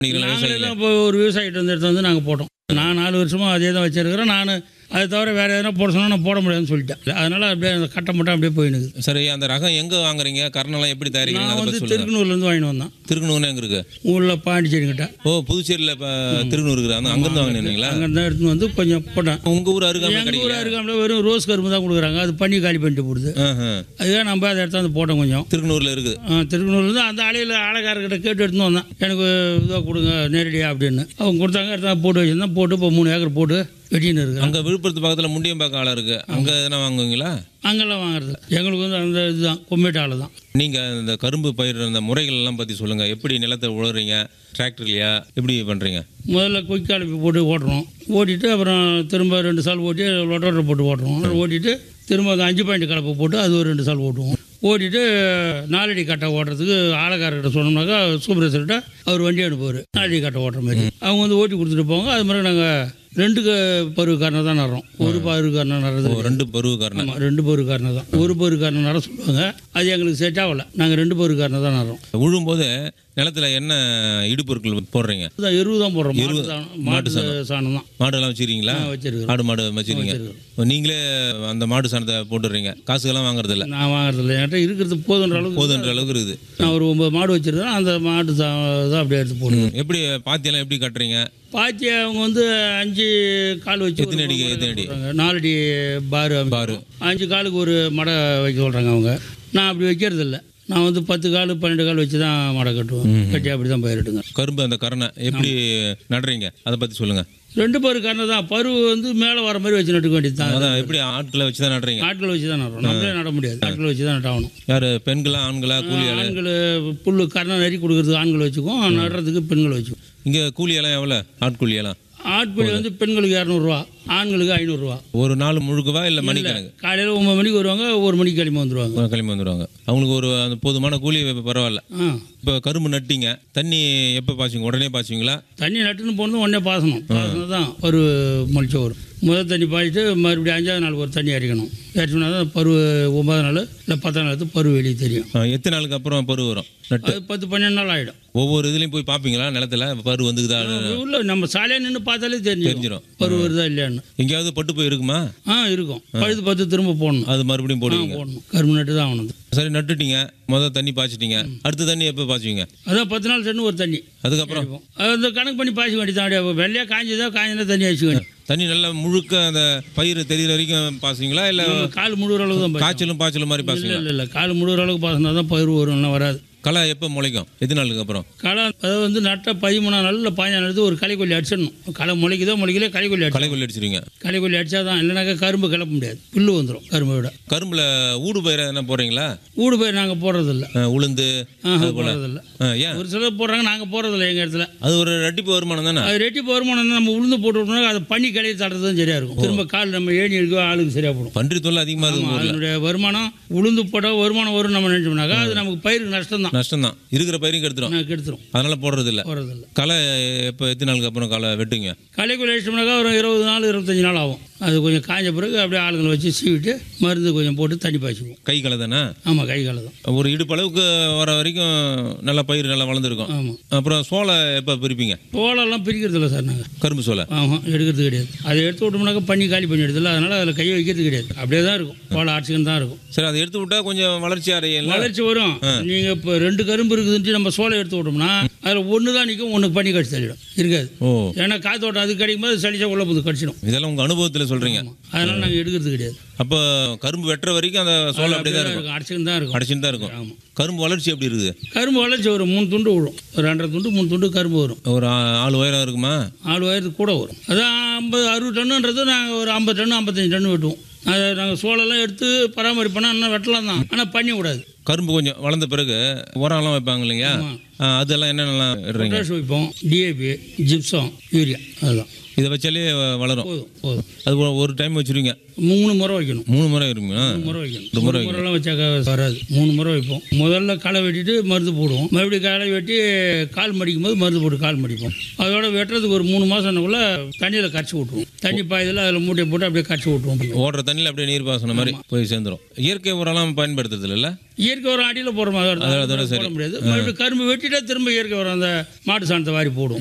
நாங்களே தான் இப்போ ஒரு விவசாயிகிட்ட எடுத்து வந்து நாங்கள் போட்டோம். நான் 4 வருஷமாக அதே தான் வச்சிருக்கிறேன். நான் அதை தவிர வேறு எதனா போட சொன்னால் நான் போட முடியாதுன்னு சொல்லிட்டேன். அதனால் அப்படியே அந்த கட்டை மட்டும் அப்படியே போயினுக்குது. சரி, அந்த ரகம் எங்கே வாங்குறீங்க? கர்னெல்லாம் எப்படி தயாரிக்கிறீங்க? நான் அதை வந்து பற்றி சொல்லுங்கள். திருக்குனூர்லேருந்து வாங்கிட்டு வந்தேன். திருக்குனூர்னு எங்கே இருக்குது? ஊரில் பாண்டிச்சேரிக்கிட்ட. ஓ, புதுச்சேரியில் இப்போ திருக்குனூர் இருக்குது. அங்கேருந்து வாங்கினீங்களா? அங்கே தான் எடுத்துன்னு வந்து கொஞ்சம் போட்டேன். உங்கள் ஊர் அருகாமல் எங்கள் ஊர் கிடைக்கல? அருகாமல் வெறும் ரோஸ் கரும்பு தான் கொடுக்குறாங்க. அது பண்ணி காலி பண்ணிட்டு போடுது. அதுதான் நம்ம அதை எடுத்து வந்து போட்டோம். கொஞ்சம் திருக்குனூரில் இருக்குது. திருக்குனூர்லேருந்து அந்த ஆலையில் ஆலைக்காரர்கிட்ட கேட்டு எடுத்துன்னு வந்தேன். எனக்கு இதாக கொடுங்க நேரடியாக அப்படின்னு. அவங்க கொடுத்தாங்க. எடுத்து போட்டு வச்சுருந்தேன். போட்டு இப்போ 3 ஏக்கர் போட்டு வெட்டின்னு இருக்கு. அங்கே விழுப்புரத்து பக்கத்தில் முண்டியம்பாக்கம் ஆலை இருக்குது. அங்கே எதனா வாங்குவீங்களா? அங்கெல்லாம் வாங்குறது எங்களுக்கு வந்து அந்த இதுதான் கொம்பேட்டு ஆலை தான். நீங்கள் இந்த கரும்பு பயிர் அந்த முறைகள் எல்லாம் பற்றி சொல்லுங்கள். எப்படி நிலத்தை உழுறீங்க? டிராக்டர்லையா எப்படி பண்ணுறீங்க? முதல்ல கொய்க்காலப்பி போட்டு ஓட்டுறோம். ஓட்டிட்டு அப்புறம் திரும்ப 2 சால் ஓட்டி லொட்டோட்டர் போட்டு ஓட்டுறோம். ஓட்டிட்டு திரும்ப அந்த 5 பாயிண்ட் கலப்பை போட்டு அது ஒரு 2 சால் ஓட்டுவோம். ஓட்டிட்டு 4 அடி கட்டை ஓட்டுறதுக்கு ஆலைக்காரர்கிட்ட சொன்னோம்னாக்கா சூப்பர்வைசர்கிட்ட அவர் வண்டி அனுப்புவார். 4 அடி கட்டை ஓட்டுற மாதிரி அவங்க வந்து ஓட்டி கொடுத்துட்டு போவாங்க. அது மாதிரி நாங்கள் 2 பருவக்காரனை தான் நடுறோம். 1 பருவக்காரனை நடுறது. 2 பருவக்காரனை? ஆமாம், 2 பருவக்காரனை தான். 1 பருவக்காரனை நட சொல்லுவாங்க. அது எங்களுக்கு செட் ஆகலை. நாங்கள் 2 பருவக்காரனை தான் நடுறோம். உழும்போது நிலத்தில் என்ன இடுபொருட்கள் போடுறீங்க? எருவு தான் போடுறோம். மாட்டு சாணம் தான். மாடெல்லாம் வச்சுருக்கீங்களா? வச்சிருக்கோம். ஆடு மாடு வச்சுருக்கீங்க. நீங்களே அந்த மாடு சாணத்தை போட்டுடுறீங்க? காசுக்கெல்லாம் வாங்குறது இல்லை? நான் வாங்குறது இல்லை. என்கிட்ட இருக்கிறது போதுன்ற அளவுக்கு இருக்குது. நான் ஒரு 9 மாடு வச்சுருக்கேன். அந்த மாடு தான் அப்படியே எடுத்து போடுவேன். எப்படி பாத்தியெல்லாம் எப்படி கட்டுறீங்க? பாத்தி அவங்க வந்து 5 கால் வச்சு. எத்தனை அடி? 4 அடி பாரு. 5 காலுக்கு ஒரு மடை வைக்க சொல்கிறாங்க அவங்க. நான் அப்படி வைக்கிறது இல்லை. நான் வந்து 10 கால் 12 கால் வச்சு தான் மடை கட்டுவேன். கட்டி அப்படி தான் பயிரிட்டுங்க. கரும்பு அந்த கரணை எப்படி நடுறீங்க? அதை பற்றி சொல்லுங்கள். 2 பரு கரணை தான். பரு வந்து மேலே வர மாதிரி வச்சு நட்டுக்க வேண்டியது தான். அதான் எப்படி ஆட்களை வச்சு தான் நடுறீங்க? ஆட்களை வச்சு தான் நடுறோம். நம்மளே நட முடியாது. ஆட்களை வச்சு தான் நட்டாகணும். யார்? பெண்களா ஆண்களா? கூலி ஆண்கள் புல் கரணை நெறி கொடுக்குறதுக்கு ஆண்கள் வச்சுக்குவோம். நடுறதுக்கு பெண்கள் வச்சுக்குவோம். இங்கே கூலியெல்லாம் எவ்வளோ? ஆட்கூலியெல்லாம்? ஆட்கூலி வந்து பெண்களுக்கு 200 ரூபா, ஆண்களுக்கு 500 ரூபா. ஒரு நாள் முழுக்கவா இல்லை மணிக்கணக்கு? காலையில் 9 மணிக்கு வருவாங்க. 1 மணிக்கு கிளம்பி வந்துடுவாங்க. அவங்களுக்கு ஒரு அந்த போதுமான கூலி பரவாயில்ல. இப்போ கரும்பு நட்டிங்க, தண்ணி எப்போ பாய்ச்சிங்க? உடனே பாய்ச்சிங்களா? தண்ணி நட்டுன்னு போனது உடனே பாசனம் தான் ஒரு மொழிச்சு வரும். முதல் தண்ணி பாய்ச்சிட்டு மறுபடியும் 5ஆவது நாள் ஒரு தண்ணி அரைக்கணும். அரைச்சோம்னா தான் பருவ 9ஆவது நாள் இல்லை 10ஆவது நாள் பருவ வெளியே தெரியும். எத்தனை நாளுக்கு அப்புறம் பருவ வரும்? அது 10-12 நாள் ஆகிடும். ஒவ்வொரு இதுலையும் போய் பார்ப்பீங்களா நிலத்தில் பருவ வந்துக்குதா? இல்லை, நம்ம சாலையாக நின்று பார்த்தாலே தெரிஞ்சிடும் பருவ வருதா இல்லையான்னு. எங்கேயாவது பட்டு போய் இருக்குமா? இருக்கும். பழுது 10 திரும்ப போடணும். அது மறுபடியும் போடணும். கரும்பு நட்டு தான் ஆகணும். சரி, நட்டுட்டீங்க. முதல் தண்ணி பாய்ச்சிட்டீங்க. அடுத்த தண்ணி எப்போ பாய்ச்சுவீங்க? அதான் 10 நாள் சென்று ஒரு தண்ணி. அதுக்கப்புறம் அந்த கணக்கு பண்ணி பாய்ச்ச வேண்டியதான். அப்படியே வெள்ளையாக காய்ஞ்சதா தண்ணி அடிச்சு வேண்டிய. தண்ணி நல்லா முழுக்க அந்த பயிர் தெரிகிற வரைக்கும் பாசுவீங்களா? இல்லை கால் முழுகிற அளவுக்கு தான் காய்ச்சலும் பாய்ச்சலும் மாதிரி பாசுவீங்களா? இல்லை, கால் முழுகிற அளவுக்கு பாசினா தான் பயிர் வரும். வராது. களை எப்போ முளைக்கும்? எத்தனை நாளுக்கு அப்புறம்? களை அதாவது வந்து நட்ட 13 நாள் இல்லை 15 நாள் ஒரு களைக்கொல்லி அடிச்சிடணும். களை முளைக்குதோ முளைக்கல களைக்கொல்லி அடிச்சிருங்க. களைக்கொல்லி அடிச்சா தான். இல்லைனாக்கா கரும்பு கிளப்ப முடியாது. புல்லு வந்துடும் கரும்பை விட. கரும்புல ஊடு பயிர் என்ன போடுறீங்களா? ஊடு பயிர் நாங்கள் போடுறதில்ல. உளுந்து போடுறதில்ல. ஏன் ஒரு சிலர் போடுறாங்க, நாங்கள் போடுறதில்ல. எங்கள் இடத்துல அது ஒரு ரெட்டிப்பு வருமானம் தானே. அது ரெட்டிப்பு வருமானம் தான். நம்ம உளுந்து போட்டு அதை பண்ணி கலையை தடுறது தான் சரியா இருக்கும். திரும்ப கால் நம்ம ஏணி எடுக்க ஆளுக்கு சரியா போடும். பன்றி தொல்லை அதிகமாக இருக்கும். அதனுடைய வருமானம் உளுந்து போட்டால் வருமானம் வரும் நம்ம நினைச்சோம்னாக்கா அது நமக்கு பயிருக்கு நஷ்டம் தான். இருக்கிற பயிரையும் கெடுத்துரும். அதனால போடுறதில்ல. களை எப்போ எத்தனை நாளுக்கு அப்புறம் களை வெட்டுங்க? களைக்குள்ள வச்சோம்னாக்கா ஒரு 20 நாள் 25 நாள் ஆகும். அது கொஞ்சம் காய்ஞ்ச பிறகு அப்படியே ஆளுங்களை வச்சு சீவிட்டு மருந்து கொஞ்சம் போட்டு தண்ணி பாய்ச்சிக்குவோம். கை களை தானே? ஆமாம், கை களை தான். ஒரு இடுப்பளவுக்கு வர வரைக்கும் நல்லா பயிர் நல்லா வளர்ந்துருக்கும். ஆமாம். அப்புறம் சோளை எப்போ பிரிப்பீங்க? சோளெல்லாம் பிரிக்கிறது இல்லை சார். நாங்கள் கரும்பு சோளை எடுக்கிறது கிடையாது. அதை எடுத்து விட்டோம்னாக்கா பண்ணி காலி பண்ணி எடுத்துல. அதனால் அதில் கையை வைக்கிறது கிடையாது. அப்படியே தான் இருக்கும். சோளை ஆட்சிக்கு தான் இருக்கும். சரி, அதை எடுத்து விட்டா கொஞ்சம் வளர்ச்சி வரும். நீங்கள் இப்போ 2 கரும்பு இருக்குதுன்ட்டு நம்ம சோளை எடுத்து விட்டோம்னா அதில் ஒன்று தான் நிற்கும், ஒன்று பண்ணி கடிச்சு தள்ளிடும். இருக்காது. ஏன்னா காத்தோட்டம் அது கிடைக்கும் போது சளிச்சா உள்ள போது கடிச்சிடும். இதெல்லாம் உங்கள் அனுபவத்தில் சொல்கிறீங்க. அதனால நாங்கள் எடுக்கிறது கிடையாது. அப்போ கரும்பு வெட்டுற வரைக்கும் அந்த சோளை அப்படியே தான் இருக்கும். அடிச்சுன்னு தான் இருக்கும். ஆமாம். கரும்பு வளர்ச்சி எப்படி இருக்குது? கரும்பு வளர்ச்சி வரும். 3 துண்டு விடும். ஒரு 2.5 துண்டு 3 துண்டு கரும்பு வரும். ஒரு 4 உயரம் இருக்குமா? 4 உயரத்துக்கு கூட வரும். அதான் 50-60 டன்னுன்றது நாங்கள் ஒரு 50 டன்னு 55 டன்னு வெட்டுவோம். அதை நாங்கள் சோளெல்லாம் எடுத்து பராமரிப்போம்னா இன்னும் வெட்டலாம் தான். ஆனால் பண்ணி விடாது. கரும்பு கொஞ்சம் வளர்ந்த பிறகு உரம்லாம் வைப்பாங்க இல்லைங்க? அதெல்லாம் என்னென்னலாம் வைப்போம்? DAP, gypsum, urea. அதுதான். இதை வச்சாலே வளரும். போதும். அது ஒரு டைம் வச்சுருவீங்க? 3 முறை வைக்கணும். 3 முறை இருக்குங்களா? 3 முறை வைக்கணும். 2 முறைலாம் வச்சாக்க வராது. 3 முறை வைப்போம். முதல்ல களை வெட்டிட்டு மருந்து போடுவோம். மறுபடியும் களை வெட்டி கால் மடிக்கும் போது மருந்து போட்டு கால் மடிப்போம். அதோட வெட்டுறதுக்கு ஒரு 3 மாதம்க்குள்ள தண்ணியில் கரைச்சி விட்டுருவோம். தண்ணி பாயதில் அதில் மூட்டை போட்டு அப்படியே கரைச்சி விட்டுருவோம். ஓடுற தண்ணியில் அப்படியே நீர் பாசன மாதிரி போய் சேர்ந்துடும். இயற்கை உரம்லாம் பயன்படுத்துறது இல்லை? இயற்கை உரம் அடியில் போடுற மாதிரி போட முடியாது. மறுபடியும் கரும்பு வெட்டி ஓட்டிட்டு திரும்ப இயற்கை உரம் அந்த மாட்டு சாணத்தை வாரி போடும்.